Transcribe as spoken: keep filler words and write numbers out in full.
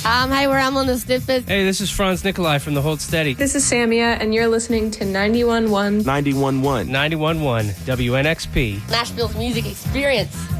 Um, hi, we're Amlin the Stiffest. Hey, this is Franz Nikolai from the Hold Steady. This is Samia, and you're listening to ninety-one point one. ninety-one point one. ninety-one point one W N X P. Nashville's music experience.